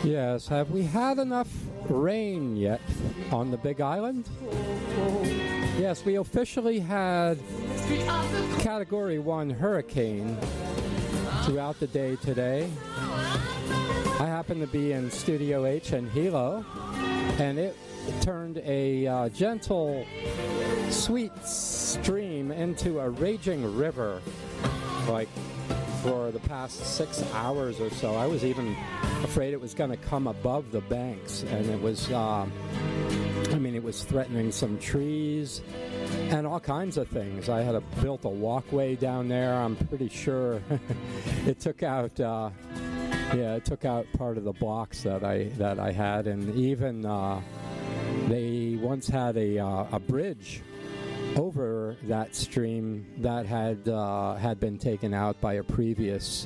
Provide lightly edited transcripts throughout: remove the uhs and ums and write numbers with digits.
Yes, have we had enough rain yet on the Big Island? Yes, we officially had Category 1 hurricane throughout the day today. I happen to be in Studio H in Hilo, and it turned a gentle, sweet stream into a raging river, like for the past 6 hours or so. I was even afraid it was going to come above the banks, and it was, it was threatening some trees and all kinds of things. I had built a walkway down there. I'm pretty sure it took out, it took out part of the blocks that I had, and even they once had a bridge over that stream that had been taken out by a previous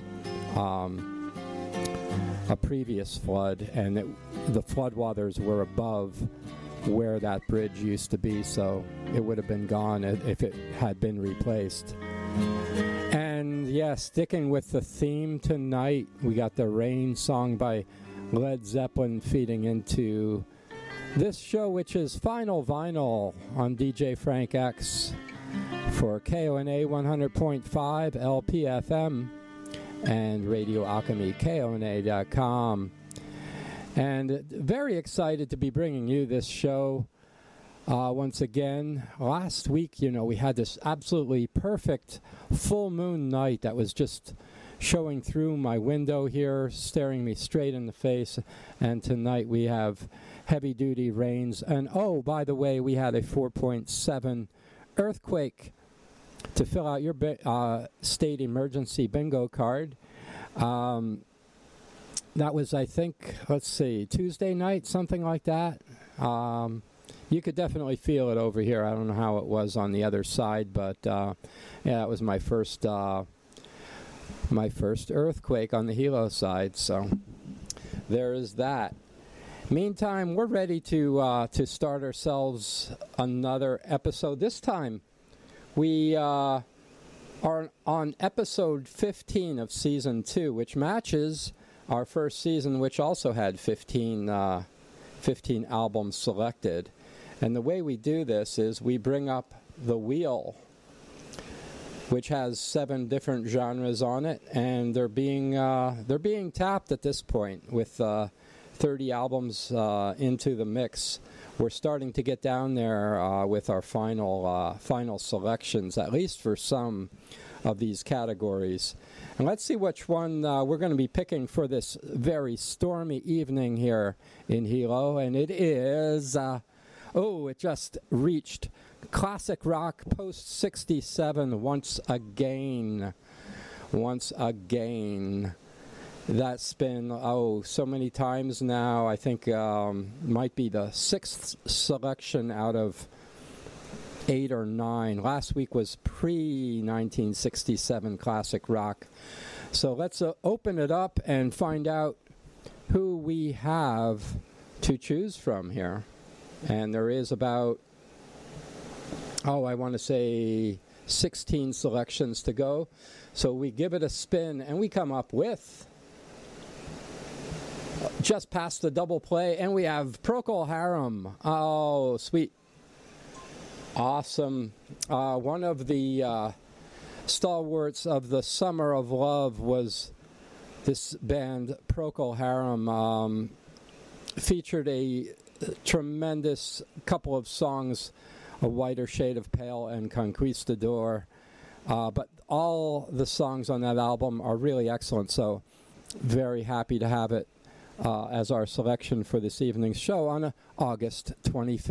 flood, and the floodwaters were above where that bridge used to be, so it would have been gone if it had been replaced. And yeah, sticking with the theme tonight, we got the Rain song by Led Zeppelin feeding into this show, which is Final Vinyl on DJ Frank X for KONA 100.5 LPFM and Radio Alchemy, KONA.com. And very excited to be bringing you this show once again. Last week, we had this absolutely perfect full moon night that was just showing through my window here, staring me straight in the face. And tonight we have heavy-duty rains. And oh, by the way, we had a 4.7 earthquake to fill out your state emergency bingo card. That was, I think, Tuesday night, something like that. You could definitely feel it over here. I don't know how it was on the other side, but it was my first earthquake on the Hilo side. So there is that. Meantime, we're ready to start ourselves another episode. This time, we are on episode 15 of season 2, which matches our first season, which also had 15 albums selected. And the way we do this is we bring up the wheel, which has 7 different genres on it, and they're being tapped at this point with 30 albums into the mix. We're starting to get down there with our final selections, at least for some of these categories. And let's see which one we're going to be picking for this very stormy evening here in Hilo. And it is, it just reached classic rock post 67 once again. That's been, so many times now. I think might be the 6th selection out of 8 or 9. Last week was pre-1967 classic rock. So let's open it up and find out who we have to choose from here. And there is about, 16 selections to go. So we give it a spin, and we come up with just past the double play, and we have Procol Harum. Oh, sweet. Awesome. One of the stalwarts of the Summer of Love was this band, Procol Harum. Featured a tremendous couple of songs, A Whiter Shade of Pale and Conquistador. But all the songs on that album are really excellent, so very happy to have it as our selection for this evening's show on August 25th.